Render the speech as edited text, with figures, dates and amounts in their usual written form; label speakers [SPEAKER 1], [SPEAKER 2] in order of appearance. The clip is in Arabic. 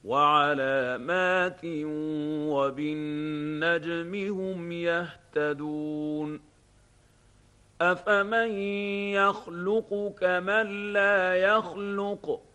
[SPEAKER 1] وعلامات وبالنجم هم يهتدون أفمن يخلق كمن لا يخلق